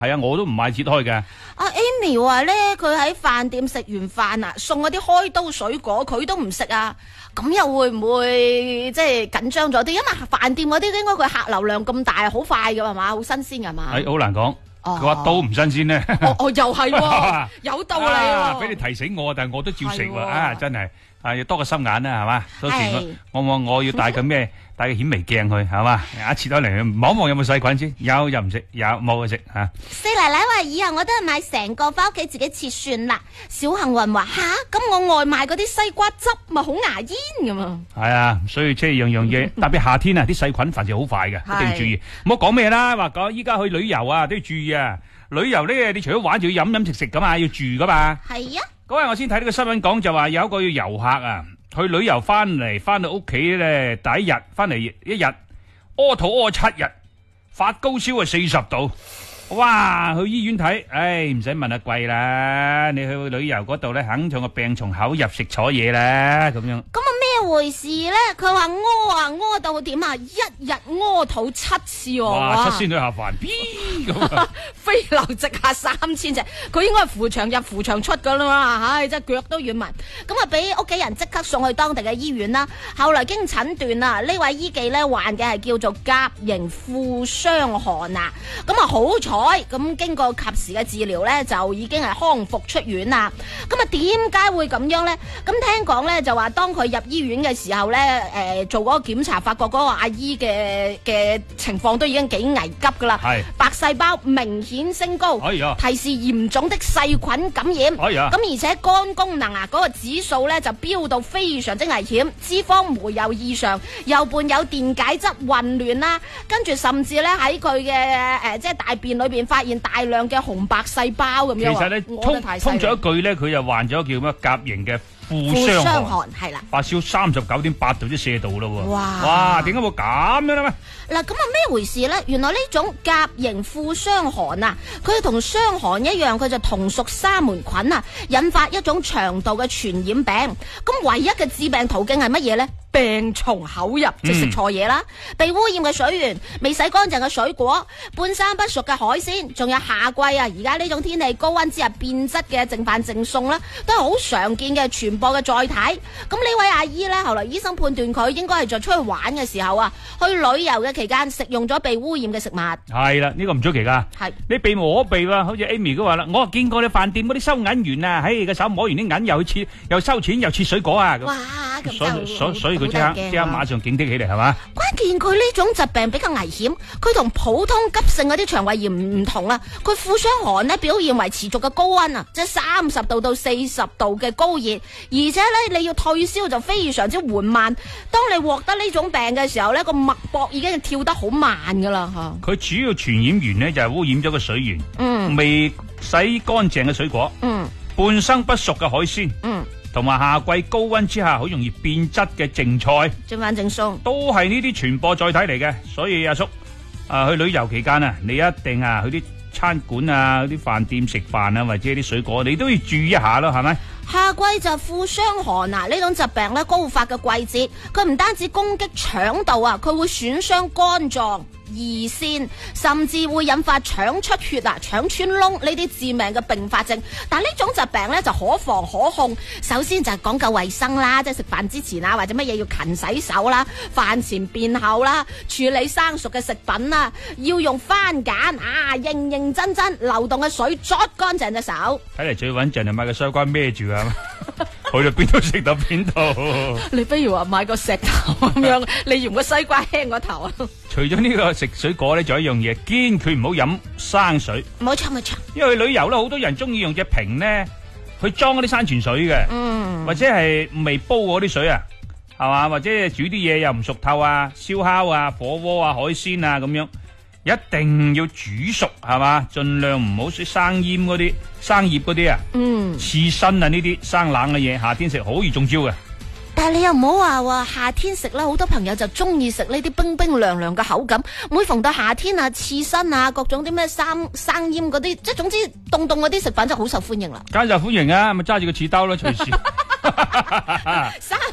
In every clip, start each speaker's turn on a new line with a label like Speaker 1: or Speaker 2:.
Speaker 1: 係啊，我都唔買切開嘅。
Speaker 2: 阿 Amy 話咧，佢喺飯店食完飯啊，送嗰啲開刀水果，佢都唔食啊。咁又會唔會即係緊張咗啲？因為飯店嗰啲應該佢客流量咁大，好快噶係嘛，好新鮮噶嘛。
Speaker 1: 係好難講。佢話都唔新鮮咧。
Speaker 2: 又係喎，有道理喎。
Speaker 1: 俾你提醒我，但係我都照食喎。啊，真係要多個心眼啦，係嘛？到時我要帶個咩？帶個顯微鏡去，係嘛？一切開嚟望一望有冇細菌先。有又唔食，有冇就食吓。
Speaker 2: 四奶奶話以後我都係買成個翻屋企自己切算啦。小幸運話吓，咁我外賣嗰啲西瓜汁咪好牙煙咁嘛。係
Speaker 1: 啊，所以即係樣樣嘢，特別夏天啊，啲細菌繁殖好快嘅，一定要注意。唔好講咩啦，話講依家去旅遊啊都要注意啊。旅遊呢，你除咗玩，就要飲飲食食噶嘛，要住噶嘛。
Speaker 2: 係啊。
Speaker 1: 嗰日我先睇呢個新聞講就話有一個遊客啊。去旅遊翻到屋企咧，第一日翻嚟一日屙肚屙7日，發高燒啊40度，哇！去醫院睇，唔使問啊貴啦，你去旅遊嗰度咧，肯定個病從口入食錯嘢啦，咁樣。
Speaker 2: 咁啊咩回事咧？佢話屙到點啊？一日屙肚7次喎！
Speaker 1: 哇！7仙女下凡，咁
Speaker 2: 飛流直下3000隻，佢應該係扶牆入扶牆出噶啦嘛，唉，真係腳都軟埋。咁啊，俾屋企人即刻送去當地嘅醫院啦。後來經診斷啊，呢位醫記咧患嘅係叫做甲型副傷寒啊。咁啊好彩，咁經過及時嘅治療咧，就已經係康復出院啦。咁啊，點解會咁樣咧？咁聽講咧就話，當佢入醫院嘅時候咧，做嗰個檢查，發覺嗰個阿姨嘅情況都已經幾危急噶啦。係白細胞明顯升高，提示嚴重的細菌感染。咁而且肝功能啊嗰個指數咧就飆到非常之危險，脂肪酶有異常，又伴有電解質混亂啦，跟住甚至咧喺佢嘅即係大便裏邊發現大量嘅紅白細胞咁樣。
Speaker 1: 其實咧通咗一句咧，佢就患咗叫咩甲型嘅副傷寒，係啦，發燒39.8度即4度咯喎。哇！點解會咁樣咧？
Speaker 2: 嗱，咁啊咩回事咧？原來呢種甲型副傷寒啊，佢同傷寒一樣，佢就同屬沙門菌啊，引發一種腸道嘅傳染病。咁唯一嘅致病途徑係乜嘢咧？病從口入，即食錯嘢啦，被污染嘅水源，未洗乾淨嘅水果，半生不熟嘅海鮮，仲有夏季啊，而家呢種天氣高溫之下變質嘅剩飯剩餸啦，都係好常見嘅傳播嘅載體。咁呢位阿姨呢，後來醫生判斷佢應該係在出去玩嘅時候啊，去旅遊嘅期間食用咗被污染嘅食物。係
Speaker 1: 啦，呢個唔出奇噶。係你避無可避喎，好似 Amy 都話啦，我見過你飯店嗰啲收銀員啊，喺個手摸完啲銀又去切，又收錢又切水果啊。
Speaker 2: 哇，咁
Speaker 1: 所以佢即刻馬上警惕起嚟，係嘛？
Speaker 2: 關鍵佢呢種疾病比較危險，佢同普通急性嗰啲腸胃炎唔同啊。佢副傷寒呢表現為持續嘅高溫啊，即係30度到40度嘅高熱，而且呢你要退燒就非常之緩慢。當你獲得呢種病嘅時候呢，個脈搏已經跳得好慢噶啦吓。佢
Speaker 1: 主要傳染源呢就係污染咗個水源，未洗乾淨嘅水果，半生不熟嘅海鮮，同埋夏季高溫之下好容易變質嘅剩菜，
Speaker 2: 剩飯剩餸
Speaker 1: 都係呢啲傳播載體嚟嘅。所以阿叔去旅遊期間啊，你一定啊去啲餐館啊、啲飯店食飯啊，或者啲水果，你都要注意一下咯，係咪？
Speaker 2: 夏季就副傷寒啊，呢種疾病咧高發嘅季節，佢唔單止攻擊腸道啊，佢會損傷肝臟、胰腺，甚至會引發腸出血啊、腸穿窿呢啲致命嘅併發症。但係呢種疾病咧就可防可控，首先就係講究衛生啦，即係食飯之前啊或者乜嘢要勤洗手啦，飯前便後啦，處理生熟嘅食品啊，要用番梘啊，認真流動嘅水捽乾淨隻手。
Speaker 1: 睇嚟最穩陣就買個西瓜孭住啊，去到邊度食到邊度。你不如話買個石頭咁樣，你嫌個西瓜輕個頭啊。除咗呢個食水果咧，仲有一樣嘢，堅決唔好飲生水。冇錯。因為去旅遊咧，好多人中意用隻瓶咧去裝嗰啲山泉水嘅，或者係未煲嗰啲水啊，係嘛？或者煮啲嘢又唔熟透啊，燒烤啊、火鍋啊、海鮮啊咁樣，一定要煮熟，係嘛？盡量唔好食生醃嗰啲、生醃嗰啲啊，刺身啊呢啲生冷嘅嘢，夏天食好易中招嘅。但係你又唔好話夏天食啦，好多朋友就中意食呢啲冰冰涼涼嘅口感。每逢到夏天啊，刺身啊，各種啲咩生醃嗰啲，即係總之凍嗰啲食品就好受歡迎啦。梗係受歡迎啊，咪揸住個刺兜咯，隨時。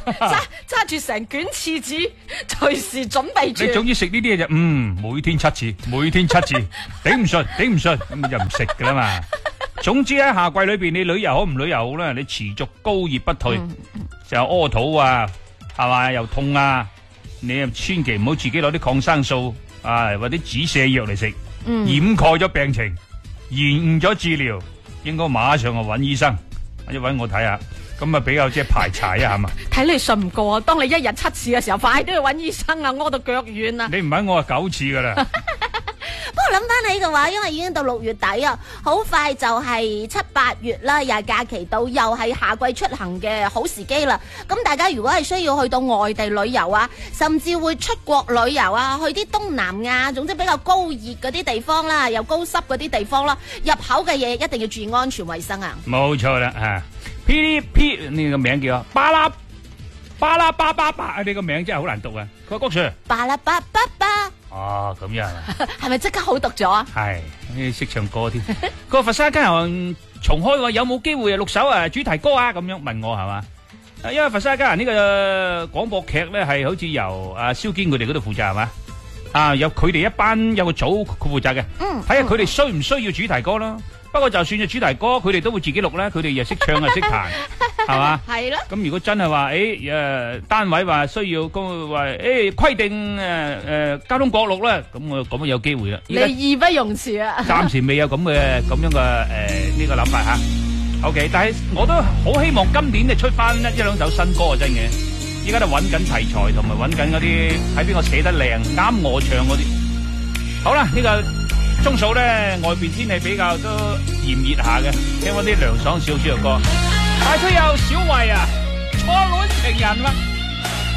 Speaker 2: 揸住成卷廁紙，隨時準備住。
Speaker 1: 你總之食呢啲嘢就每天7次，每天7次，頂唔順，咁就唔食噶啦嘛。總之喺夏季裏邊，你旅遊好唔旅遊好啦，你持續高熱不退，就屙肚啊，係嘛又痛啊，你又千祈唔好自己攞啲抗生素啊或者止瀉藥嚟食，掩蓋咗病情，延誤咗治療，應該馬上去揾醫生，或者揾我睇下，咁啊比較即係排查一下嘛。
Speaker 2: 睇你信唔過啊！當你1日7次嘅時候，快啲去揾醫生啊！屙到腳軟啊！
Speaker 1: 你唔揾我係9次噶啦。
Speaker 2: 不過諗翻起嘅話，因為已經到6月底啊，好快就係7、8月啦，又係假期到，又係夏季出行嘅好時機啦。咁大家如果係需要去到外地旅遊啊，甚至會出國旅遊啊，去啲東南亞，總之比較高熱嗰啲地方啦，又高濕嗰啲地方啦，入口嘅嘢一定要注意安全衛生啊！
Speaker 1: 冇錯啦，吓 PDP 呢個名叫巴拉巴巴巴，你個名真係好難讀啊！佢話郭 Sir，
Speaker 2: 巴拉巴巴巴。
Speaker 1: 哦，咁樣啊？
Speaker 2: 係咪即刻好讀咗啊？
Speaker 1: 係，你識唱歌添。個佛山街行重開喎，有冇機會錄首主題歌啊？咁樣問我係嘛？因為佛山街行呢個廣播劇咧係好似由蕭堅佢哋嗰度負責係嘛？有佢哋一班有個組佢負責嘅，睇下佢哋需唔需要主題歌咯。不過就算係主題歌，佢哋都會自己錄啦。佢哋又識唱又識彈，係嘛？係咯。咁如果真係話，單位話需要規定交通各錄啦，咁有機會啦。
Speaker 2: 你義不容辭啊！
Speaker 1: 暫時未有咁樣嘅呢個諗法吓。OK， 但係我都好希望今年就出翻一兩首新歌啊！真嘅，依家都揾緊題材同埋揾緊嗰啲睇邊個寫得靚啱我唱嗰啲。好啦，呢個鐘數咧，外邊天氣比較都炎熱下嘅，聽翻啲涼爽少少嘅歌。帶出有小慧啊，初戀情人啦。